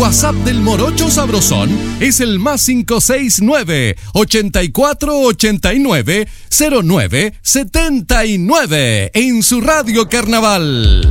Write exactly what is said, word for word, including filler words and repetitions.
WhatsApp del Morocho Sabrosón es el más cinco seis nueve, ochenta y cuatro ochenta y nueve, cero nueve setenta y nueve en su Radio Carnaval.